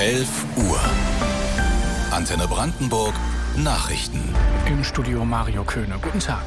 11 Uhr. Antenne Brandenburg Nachrichten. Im Studio Mario Köhne. Guten Tag.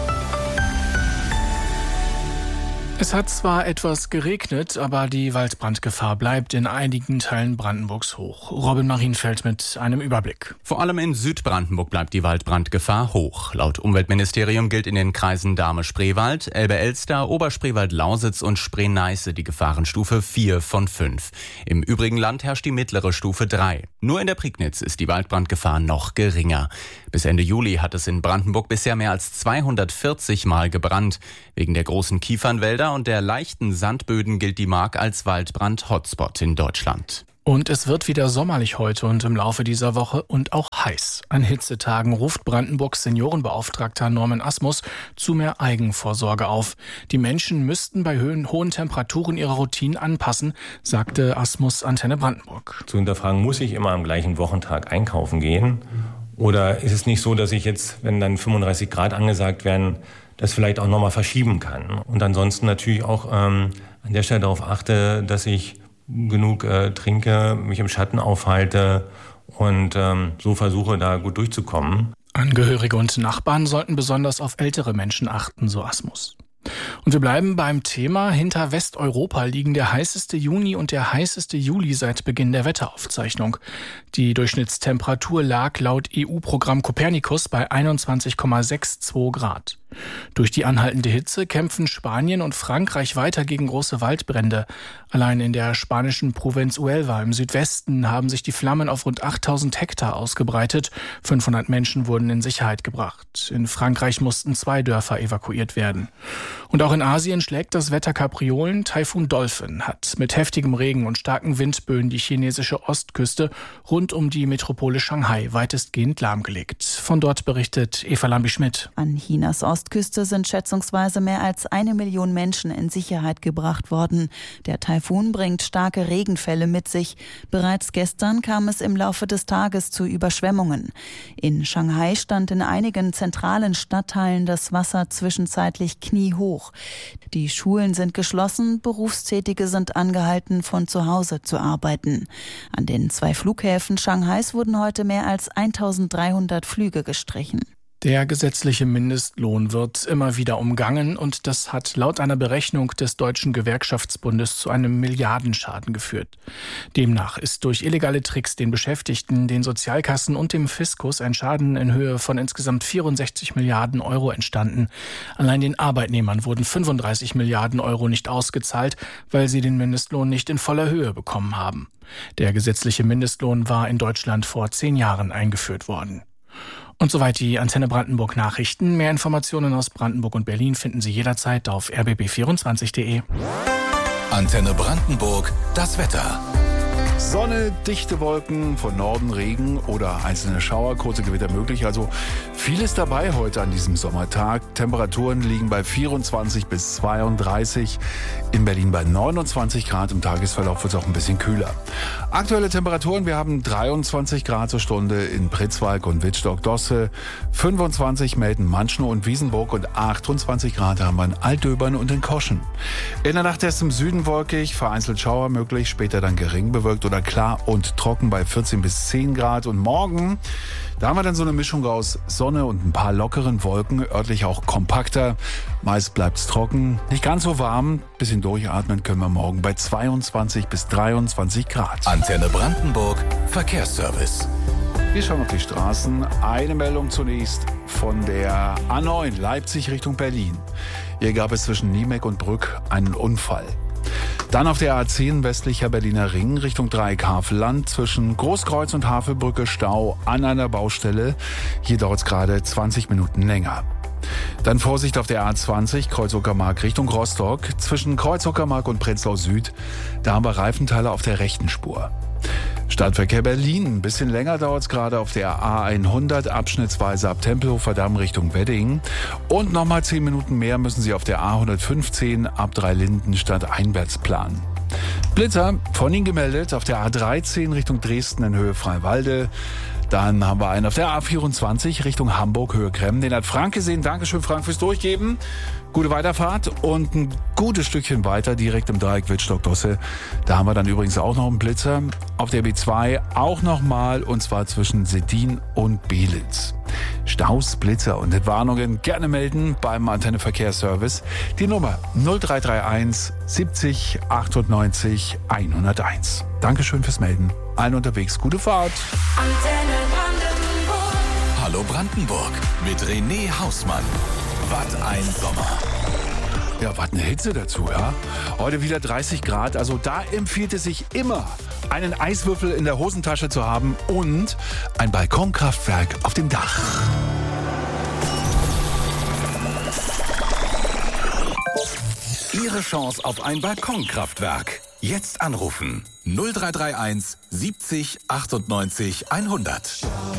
Es hat zwar etwas geregnet, aber die Waldbrandgefahr bleibt in einigen Teilen Brandenburgs hoch. Robin Marienfeld mit einem Überblick. Vor allem in Südbrandenburg bleibt die Waldbrandgefahr hoch. Laut Umweltministerium gilt in den Kreisen Dahme-Spreewald, Elbe-Elster, Oberspreewald-Lausitz und Spree-Neiße die Gefahrenstufe 4 von 5. Im übrigen Land herrscht die mittlere Stufe 3. Nur in der Prignitz ist die Waldbrandgefahr noch geringer. Bis Ende Juli hat es in Brandenburg bisher mehr als 240 Mal gebrannt. Wegen der großen Kiefernwälder und der leichten Sandböden gilt die Mark als Waldbrand-Hotspot in Deutschland. Und es wird wieder sommerlich heute und im Laufe dieser Woche und auch heiß. An Hitzetagen ruft Brandenburgs Seniorenbeauftragter Norman Asmus zu mehr Eigenvorsorge auf. Die Menschen müssten bei hohen Temperaturen ihre Routinen anpassen, sagte Asmus Antenne Brandenburg. Zu hinterfragen, muss ich immer am gleichen Wochentag einkaufen gehen? Oder ist es nicht so, dass ich jetzt, wenn dann 35 Grad angesagt werden, das vielleicht auch nochmal verschieben kann? Und ansonsten natürlich auch an der Stelle darauf achte, dass ich genug trinke, mich im Schatten aufhalte und so versuche, da gut durchzukommen. Angehörige und Nachbarn sollten besonders auf ältere Menschen achten, so Asmus. Und wir bleiben beim Thema. Hinter Westeuropa liegen der heißeste Juni und der heißeste Juli seit Beginn der Wetteraufzeichnung. Die Durchschnittstemperatur lag laut EU-Programm Copernicus bei 21,62 Grad. Durch die anhaltende Hitze kämpfen Spanien und Frankreich weiter gegen große Waldbrände. Allein in der spanischen Provinz Huelva im Südwesten haben sich die Flammen auf rund 8000 Hektar ausgebreitet. 500 Menschen wurden in Sicherheit gebracht. In Frankreich mussten 2 Dörfer evakuiert werden. Und auch in Asien schlägt das Wetter Kapriolen. Taifun Dolphin hat mit heftigem Regen und starken Windböen die chinesische Ostküste rund um die Metropole Shanghai weitestgehend lahmgelegt. Von dort berichtet Eva Lambi-Schmidt. An Chinas Ostküste sind schätzungsweise mehr als 1 Million Menschen in Sicherheit gebracht worden. Der Taifun bringt starke Regenfälle mit sich. Bereits gestern kam es im Laufe des Tages zu Überschwemmungen. In Shanghai stand in einigen zentralen Stadtteilen das Wasser zwischenzeitlich kniehoch. Die Schulen sind geschlossen, Berufstätige sind angehalten, von zu Hause zu arbeiten. An den 2 Flughäfen Shanghais wurden heute mehr als 1300 Flüge gestrichen. Der gesetzliche Mindestlohn wird immer wieder umgangen und das hat laut einer Berechnung des Deutschen Gewerkschaftsbundes zu einem Milliardenschaden geführt. Demnach ist durch illegale Tricks den Beschäftigten, den Sozialkassen und dem Fiskus ein Schaden in Höhe von insgesamt 64 Milliarden Euro entstanden. Allein den Arbeitnehmern wurden 35 Milliarden Euro nicht ausgezahlt, weil sie den Mindestlohn nicht in voller Höhe bekommen haben. Der gesetzliche Mindestlohn war in Deutschland vor 10 Jahren eingeführt worden. Und soweit die Antenne Brandenburg Nachrichten. Mehr Informationen aus Brandenburg und Berlin finden Sie jederzeit auf rbb24.de. Antenne Brandenburg, das Wetter. Sonne, dichte Wolken, von Norden Regen oder einzelne Schauer, kurze Gewitter möglich. Also vieles dabei heute an diesem Sommertag. Temperaturen liegen bei 24 bis 32, in Berlin bei 29 Grad. Im Tagesverlauf wird es auch ein bisschen kühler. Aktuelle Temperaturen, wir haben 23 Grad zur Stunde in Pritzwalk und Wittstock-Dosse, 25 melden Manschnow und Wiesenburg und 28 Grad haben wir in Altdöbern und in Koschen. In der Nacht erst im Süden wolkig, vereinzelt Schauer möglich, später dann gering bewölkt oder klar und trocken bei 14 bis 10 Grad. Und morgen, da haben wir dann so eine Mischung aus Sonne und ein paar lockeren Wolken, örtlich auch kompakter. Meist bleibt es trocken, nicht ganz so warm. Bisschen durchatmen können wir morgen bei 22 bis 23 Grad. Antenne Brandenburg, Verkehrsservice. Wir schauen auf die Straßen. Eine Meldung zunächst von der A9 Leipzig Richtung Berlin. Hier gab es zwischen Niemeck und Brück einen Unfall. Dann auf der A10 westlicher Berliner Ring Richtung Dreieck-Havelland zwischen Großkreuz und Havelbrücke Stau an einer Baustelle. Hier dauert es gerade 20 Minuten länger. Dann Vorsicht auf der A20 Kreuz-Uckermark Richtung Rostock zwischen Kreuz-Uckermark und Prenzlau Süd. Da haben wir Reifenteile auf der rechten Spur. Stadtverkehr Berlin. Ein bisschen länger dauert es gerade auf der A100, abschnittsweise ab Tempelhofer Damm Richtung Wedding. Und nochmal 10 Minuten mehr müssen Sie auf der A115 ab Dreilinden-Stadt einwärts planen. Blitzer, von Ihnen gemeldet, auf der A13 Richtung Dresden in Höhe Freiwalde. Dann haben wir einen auf der A24 Richtung Hamburg, Höhe Kremmen. Den hat Frank gesehen. Dankeschön, Frank, fürs Durchgeben. Gute Weiterfahrt und ein gutes Stückchen weiter, direkt im Dreieck Wittstock-Dosse. Da haben wir dann übrigens auch noch einen Blitzer. Auf der B2 auch nochmal, und zwar zwischen Seddin und Belitz. Staus, Blitzer und Entwarnungen gerne melden beim Antenne-Verkehrsservice. Die Nummer 0331 70 98 101. Dankeschön fürs Melden. Allen unterwegs gute Fahrt. Antenne Brandenburg. Hallo Brandenburg mit René Hausmann. Was ein Sommer. Ja, was eine Hitze dazu, ja? Heute wieder 30 Grad, also da empfiehlt es sich immer, einen Eiswürfel in der Hosentasche zu haben und ein Balkonkraftwerk auf dem Dach. Ihre Chance auf ein Balkonkraftwerk. Jetzt anrufen. 0331 70 98 100.